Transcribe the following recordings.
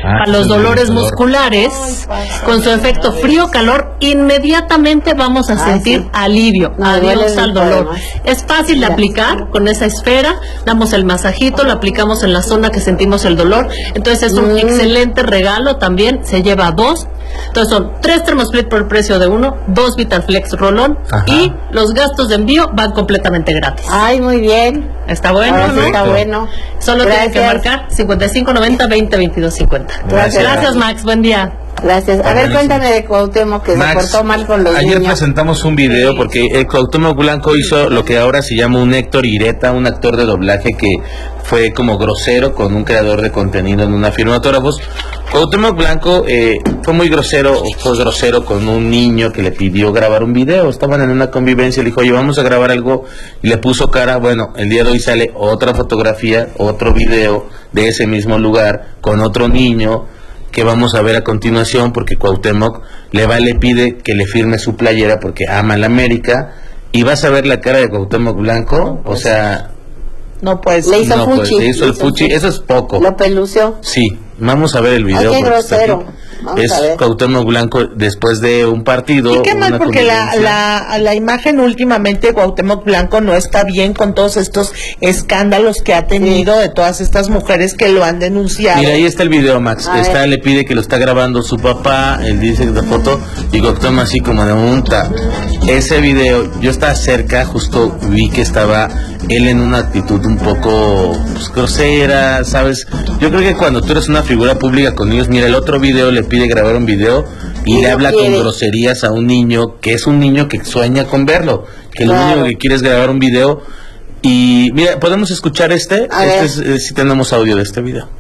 para los dolores musculares, con su efecto frío-calor, inmediatamente vamos a sentir alivio, adiós al dolor. Es fácil de aplicar con esa esfera, damos el masajito, lo aplicamos en la zona que sentimos el dolor, entonces es un excelente regalo también, se lleva 2. Entonces son 3 Thermosplit por el precio de 1, 2 Vitalflex Rolón, y los gastos de envío van completamente gratis. Ay, muy bien. Está bueno, ahora ¿no? Sí, está bueno. Solo tienen que marcar 5590-202250. Gracias, Max. Buen día. Gracias. A ver, cuéntame de Cuauhtémoc, que Max, se portó mal con los ayer niños. Presentamos un video porque el Cuauhtémoc Blanco hizo lo que ahora se llama un Héctor Ireta, un actor de doblaje que fue como grosero con un creador de contenido en una firma de autógrafos. Cuauhtémoc Blanco fue muy grosero, fue grosero con un niño que le pidió grabar un video. Estaban en una convivencia, le dijo, oye, vamos a grabar algo, y le puso cara. Bueno, el día de hoy sale otra fotografía, otro video de ese mismo lugar con otro niño que vamos a ver a continuación, porque Cuauhtémoc le pide que le firme su playera porque ama la América, y vas a ver la cara de Cuauhtémoc Blanco, o sea... No pues, le hizo fuchi. Le hizo el fuchi, eso es poco. Lo pelució. Sí, vamos a ver el video. Qué grosero. Es Cuauhtémoc Blanco después de un partido. Y qué mal, porque la imagen últimamente de Cuauhtémoc Blanco no está bien con todos estos escándalos que ha tenido de todas estas mujeres que lo han denunciado. Mira, ahí está el video, Max. Le pide que lo está grabando su papá, él dice la foto, y Cuauhtémoc así como de unta. Ese video, yo estaba cerca, justo vi que estaba él en una actitud un poco grosera, ¿sabes? Yo creo que cuando tú eres una figura pública con niños, mira, el otro video le pide grabar un video y le habla con groserías a un niño, que es un niño que sueña con verlo, que lo único que quiere es grabar un video. Y mira, ¿podemos escuchar si tenemos audio de este video?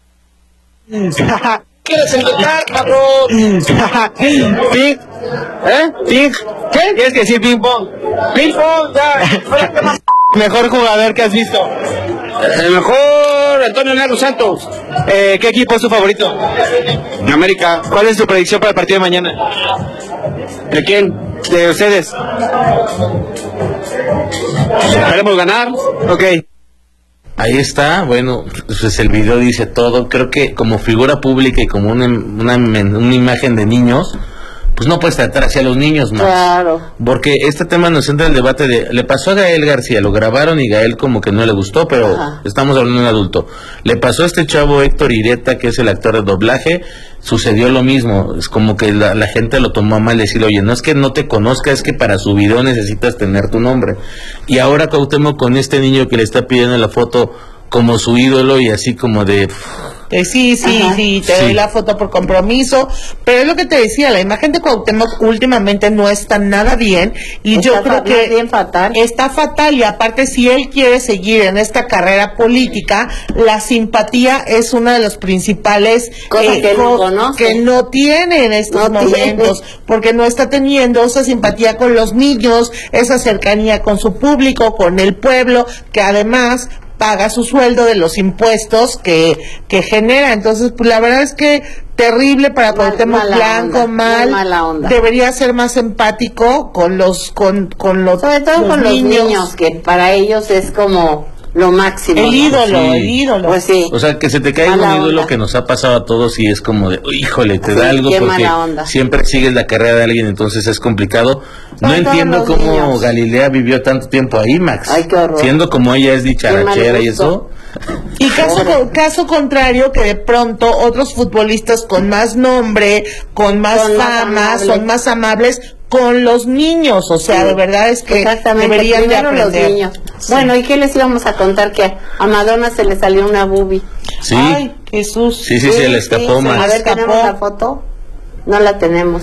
¿Quieres intentar, cabrón? ¿Ping? ¿Ping? ¿Qué? ¿Quieres que sí ping pong? Ping pong, ya. Mejor jugador que has visto. El mejor Antonio Negro Santos. ¿Qué equipo es tu favorito? América. ¿Cuál es tu predicción para el partido de mañana? ¿De quién? De ustedes. Esperemos ganar. Ok. Ahí está, bueno, pues el video dice todo. Creo que como figura pública y como una imagen de niños, pues no puedes tratar así a los niños más. Claro. Porque este tema nos entra en el debate de, le pasó a Gael García, lo grabaron y Gael como que no le gustó, pero estamos hablando de un adulto. Le pasó a este chavo Héctor Ireta, que es el actor de doblaje, sucedió lo mismo. Es como que la gente lo tomó a mal, decirle, oye, no es que no te conozca, es que para su video necesitas tener tu nombre. Y ahora Cuauhtémoc con este niño que le está pidiendo la foto como su ídolo y así como de... Sí, te doy la foto por compromiso, pero es lo que te decía, la imagen de Cuauhtémoc últimamente no está nada bien, y yo creo que bien fatal. Está fatal, y aparte si él quiere seguir en esta carrera política, la simpatía es una de los principales cosas que no tiene en estos momentos, porque no está teniendo esa simpatía con los niños, esa cercanía con su público, con el pueblo, que además paga su sueldo de los impuestos que genera. Entonces, pues la verdad es que terrible para Cuauhtémoc Blanco, mala onda. Debería ser más empático con los sobre todo con los niños, que para ellos es como lo máximo. El ídolo. Pues sí. O sea, que se te caiga un ídolo que nos ha pasado a todos y es como de, híjole, te da algo porque siempre sigues la carrera de alguien, entonces es complicado. No entiendo cómo Galilea vivió tanto tiempo ahí, Max. Ay, qué horror. Siendo como ella es dicharachera y eso. Y caso contrario, que de pronto otros futbolistas con más nombre, con más fama, son más amables con los niños, o sea, de verdad es que deberían de aprender. Los niños. Sí. Bueno, ¿y qué les íbamos a contar? Que a Madonna se le salió una boobie. Sí. Ay, Jesús. Sí, se le escapó, A ver, ¿tenemos la foto? No la tenemos.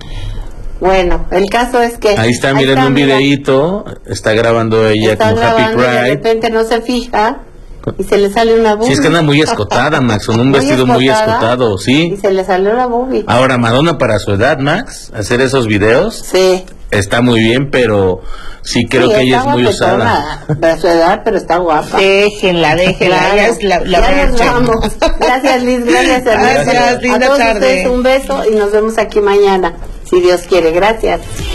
Bueno, el caso es que... Ahí está, miren un videíto, está grabando ella con Happy Pride. De repente no se fija y se le sale una boobie. Sí, es que anda muy escotada, Max, con un vestido muy escotado, sí. Y se le salió la boobie. Ahora, Madonna para su edad, Max, hacer esos videos, sí, está muy bien, pero sí creo que ella es muy usada. Para su edad, pero está guapa. Déjenla, ella es la vamos. Gracias, Liz, gracias, Ernesto. Gracias, linda tarde. Un beso y nos vemos aquí mañana, si Dios quiere. Gracias.